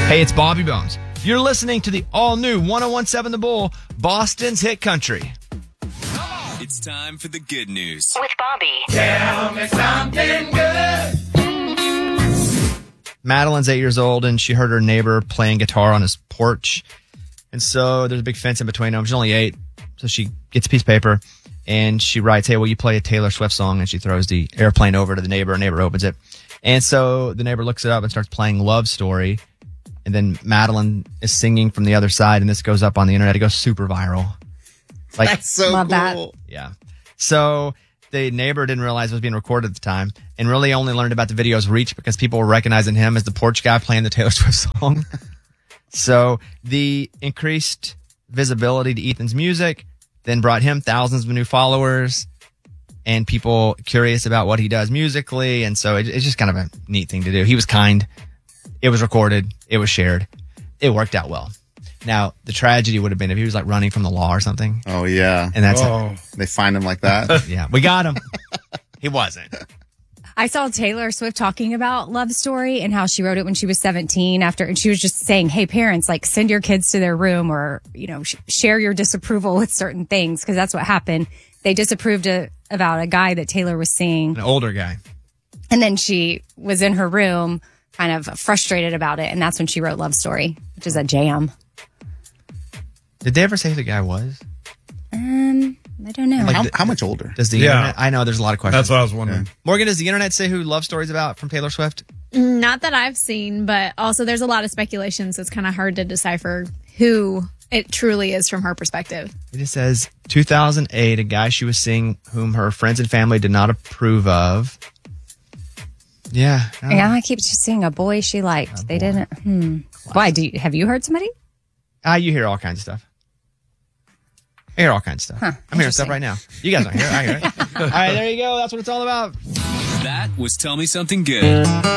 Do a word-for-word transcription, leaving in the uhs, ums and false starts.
Hey, it's Bobby Bones. You're listening to the all-new one oh one point seven The Bull, Boston's hit country. It's time for the good news. With Bobby. Tell me something good. Madeline's eight years old, and she heard her neighbor playing guitar on his porch. And so there's a big fence in between them. She's only eight, so she gets a piece of paper, and she writes, hey, will you play a Taylor Swift song? And she throws the airplane over to the neighbor, and the neighbor opens it. And so the neighbor looks it up and starts playing Love Story. And then Madeline is singing from the other side, and this goes up on the internet. It goes super viral. Like, that's so Love cool. that. Yeah. So the neighbor didn't realize it was being recorded at the time and really only learned about the video's reach because people were recognizing him as the porch guy playing the Taylor Swift song. So the increased visibility to Ethan's music then brought him thousands of new followers and people curious about what he does musically. And so it, it's just kind of a neat thing to do. He was kind. It was recorded. It was shared. It worked out well. Now, the tragedy would have been if he was like running from the law or something. Oh, yeah. And that's, Oh. They find him like that. yeah, we got him. He wasn't. I saw Taylor Swift talking about Love Story and how she wrote it when she was seventeen after, and she was just saying, hey, parents, like send your kids to their room or, you know, sh- share your disapproval with certain things. Cause that's what happened. They disapproved a, about a guy that Taylor was seeing. An older guy. And then she was in her room kind of frustrated about it. And that's when she wrote Love Story, which is a jam. Did they ever say who the guy was? Um, I don't know. Like how, the- how much older? Does the Yeah. internet? I know there's a lot of questions. That's what I was wondering. Morgan, does the internet say who Love Story's about from Taylor Swift? Not that I've seen, but also there's a lot of speculation, so it's kind of hard to decipher who it truly is from her perspective. It just says two thousand eight, a guy she was seeing whom her friends and family did not approve of. Yeah. I don't Yeah, know. I keep just seeing a boy she liked. They didn't. Hmm. Why? Do you, have you heard somebody? Ah, you hear all kinds of stuff. I hear all kinds of stuff. Huh, I'm hearing stuff interesting. right now. You guys don't hear it. I hear it. All right, there you go. That's what it's all about. That was Tell Me Something Good.